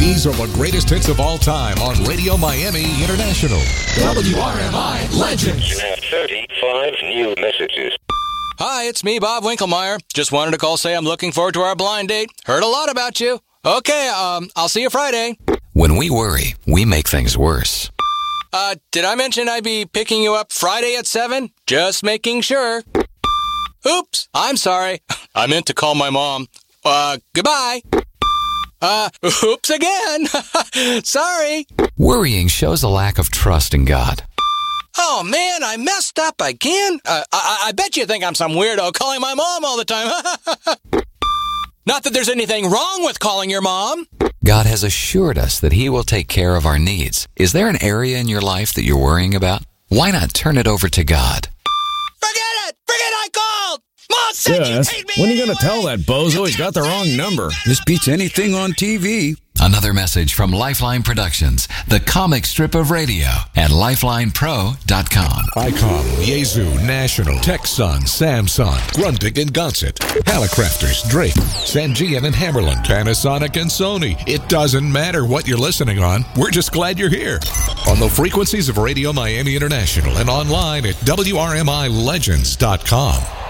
These are the greatest hits of all time on Radio Miami International. WRMI Legends. You have 35 new messages. Hi, it's me, Bob Winkelmeyer. Just wanted to call, say I'm looking forward to our blind date. Heard a lot about you. Okay, I'll see you Friday. When we worry, we make things worse. Did I mention I'd be picking you up Friday at 7? Just making sure. Oops, I'm sorry. I meant to call my mom. Goodbye. Oops again. Sorry. Worrying shows a lack of trust in God. Oh, man, I messed up again. I bet you think I'm some weirdo calling my mom all the time. Not that there's anything wrong with calling your mom. God has assured us that He will take care of our needs. Is there an area in your life that you're worrying about? Why not turn it over to God? Forget it! I called! Mom said Gus, you'd hate me when are you anyway. going to tell that bozo he's got the wrong number? This beats anything on TV. Another message from Lifeline Productions, the comic strip of radio at lifelinepro.com. ICOM, Yaesu, National, Texan, Samsung, Grundig and Gonset, Hallicrafters, Drake, Sangean and Hammerland, Panasonic and Sony. It doesn't matter what you're listening on. We're just glad you're here. On the frequencies of Radio Miami International and online at WRMILegends.com.